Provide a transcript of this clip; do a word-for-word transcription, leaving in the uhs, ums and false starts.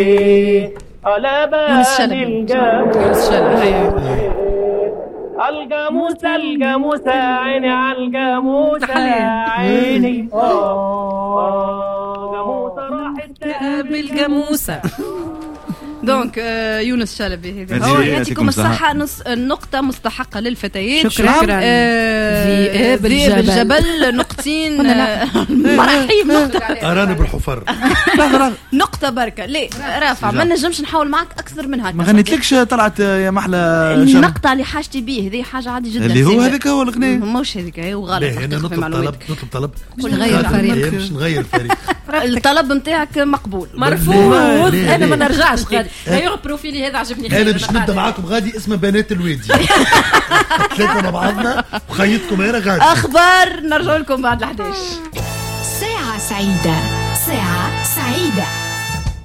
على بالي الجاموس الجاموسة الجاموسة عيني على الجاموسة عيني جاموسة راحت تقابل جاموسة. دونك يونس شلبي هذا هو يعطيكم الصحة. نص النقطة مستحقة للفتيات. شكرا. ذئاب الجبل نقطتين. مرحيم نقطة. أرانب الحفر. نقطة بركة. ليه رافع ما نجمش نحاول معك أكثر من هكا. ما غنيتلكش طلعت يا محلى النقطة اللي حاجتي بيه هذه حاجة عادي جدا. اللي هو هذاك هو الغناء. مش هذيك هي وغلط. أنا نطلب طلب نطلب طلب. نغير الفريق. باش نغير الفريق. الطلب نتاعك مقبول. مرفوض. أنا ما نرجعش غادي. أيوه بروفيلي هذا عجبني. أنا باش نبدأ معاكم غادي اسمه بنات الوادي. ثلاثة مع بعضنا وخيطكم أنا غادي. أخبار نرجع لكم بعد الحداش. ساعة سعيدة. ساعة سعيدة.